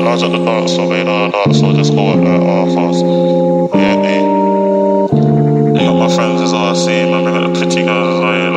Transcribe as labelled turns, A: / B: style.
A: large up the dance floor, made all dark, so just go up like all fast. Yeah, me. They got my friends as well, I see, man. They got the pretty girls as well, yeah.